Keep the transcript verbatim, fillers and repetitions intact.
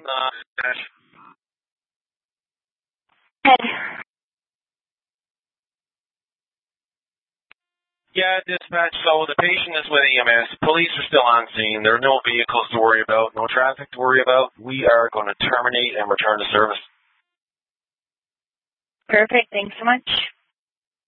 Uh, Ed. yeah, dispatch. So the patient is with E M S. Police are still on scene. There are no vehicles to worry about, no traffic to worry about. We are going to terminate and return to service. Perfect. Thanks so much.